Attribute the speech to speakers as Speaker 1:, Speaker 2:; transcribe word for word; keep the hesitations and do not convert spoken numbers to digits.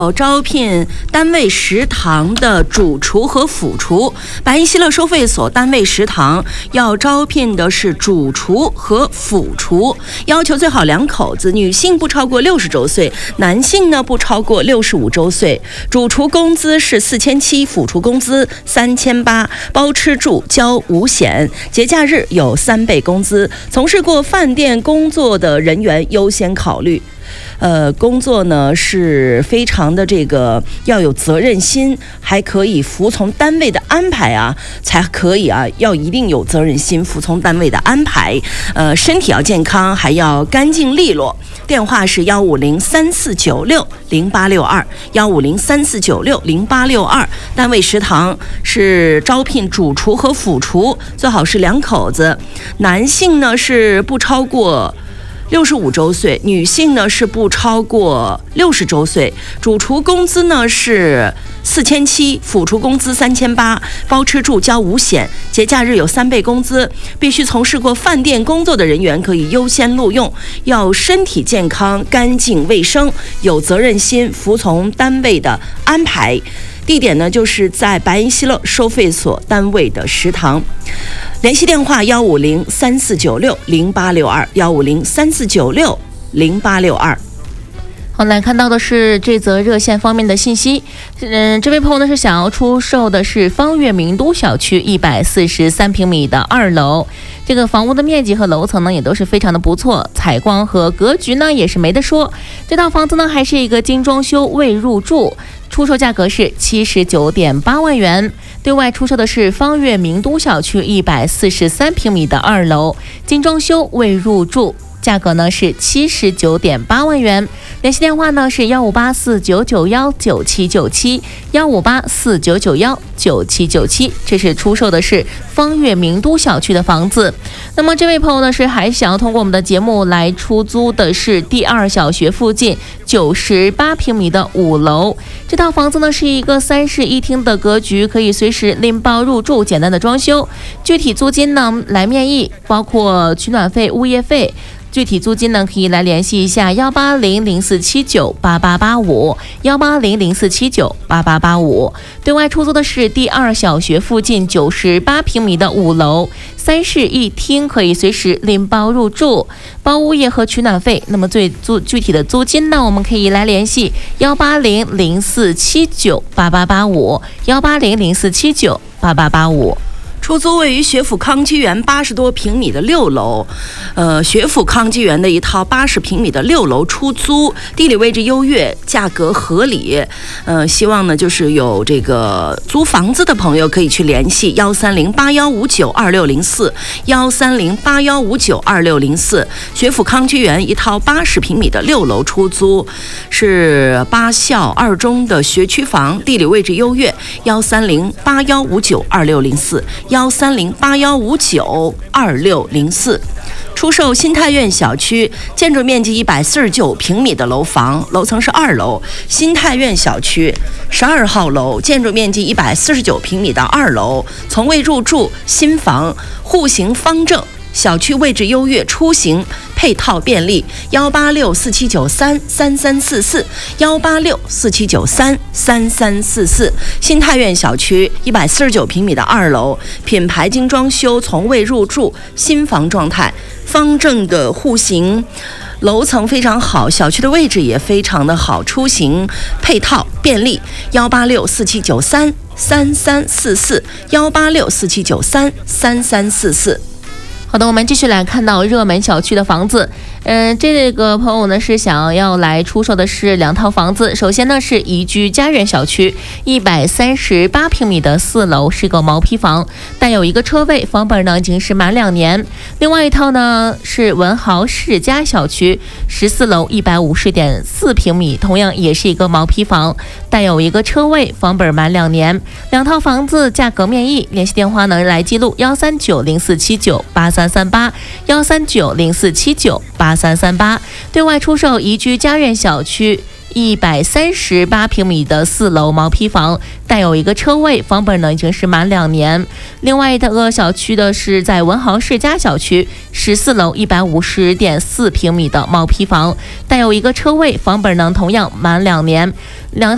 Speaker 1: 招聘单位食堂的主厨和辅厨。百亿希乐收费所单位食堂要招聘的是主厨和辅厨，要求最好两口子，女性不超过六十周岁，男性呢不超过六十五周岁。主厨工资是四千七，辅厨工资三千八，包吃住交五险，节假日有三倍工资。从事过饭店工作的人员优先考虑。呃，工作呢是非常的这个要有责任心，还可以服从单位的安排啊，才可以啊，要一定有责任心，服从单位的安排。呃，身体要健康，还要干净利落。电话是幺五零三四九六零八六二，幺五零三四九六零八六二。单位食堂是招聘主厨和辅厨，最好是两口子，男性呢是不超过六十五周岁，女性呢是不超过六十周岁。主厨工资呢是四千七，辅厨工资三千八，包吃住交五险，节假日有三倍工资。必须从事过饭店工作的人员可以优先录用，要身体健康、干净卫生，有责任心，服从单位的安排。地点呢就是在白银希乐收费所单位的食堂。联系电话幺五零三四九六零八六二，幺五零三四九六零八六二。
Speaker 2: 好，来看到的是这则热线方面的信息。嗯，这位朋友呢是想要出售的是方悦名都小区一百四十三平米的二楼，这个房屋的面积和楼层呢也都是非常的不错，采光和格局呢也是没得说。这套房子呢还是一个精装修未入住。出售价格是七十九点八万元，对外出售的是方悦名都小区一百四十三平米的二楼，精装修未入住，价格呢是七十九点八万元。联系电话呢是幺五八四九九幺九七九七，幺五八四九九幺九七九七。这是出售的是方悦名都小区的房子。那么这位朋友呢是还想要通过我们的节目来出租的是第二小学附近九十八平米的五楼。这套房子呢是一个三室一厅的格局，可以随时拎包入住，简单的装修。具体租金呢来面议，包括取暖费、物业费。具体租金呢，可以来联系一下幺八零零四七九八八八五，幺八零零四七九八八八五。对外出租的是第二小学附近九十八平米的五楼，三室一厅，可以随时拎包入住，包物业和取暖费。那么最租具体的租金呢，我们可以来联系幺八零零四七九八八八五，幺八零零四七九八八八五。
Speaker 1: 出租位于学府康基园八十多平米的六楼，呃，学府康基园的一套八十平米的六楼出租，地理位置优越，价格合理。呃，希望呢就是有这个租房子的朋友可以去联系幺三零八幺五九二六零四，幺三零八幺五九二六零四。学府康基园一套八十平米的六楼出租，是八校二中的学区房，地理位置优越，幺三零八幺五九二六零四。幺三零八幺五九二六零四。出售新泰苑小区建筑面积一百四十九平米的楼房，楼层是二楼。新泰苑小区十二号楼，建筑面积一百四十九平米的二楼，从未入住，新房，户型方正。小区位置优越，出行配套便利。幺八六四七九三三三四四，幺八六四七九三三三四四。新泰苑小区一百四十九平米的二楼，品牌精装修，从未入住，新房状态，方正的户型。楼层非常好，小区的位置也非常的好，出行配套便利。幺八六四七九三三三四四，幺八六四七九三三三四四。
Speaker 2: 好的，我们继续来看到热门小区的房子。嗯，这个朋友呢是想要来出售的是两套房子。首先呢是宜居家园小区一百三十八平米的四楼，是个毛坯房，带有一个车位，房本呢已经是满两年。另外一套呢是文豪世家小区十四楼一百五十点四平米，同样也是一个毛坯房，带有一个车位，房本满两年。两套房子价格面议，联系电话呢来记录幺三九零四七九八三三八，幺三九零四七九八三三八。对外出售宜居家苑小区一百三十八平米的四楼毛坯房，带有一个车位，房本呢已经是满两年。另外一个小区的是在文豪世家小区十四楼一百五十点四平米的毛坯房，带有一个车位，房本呢同样满两年。两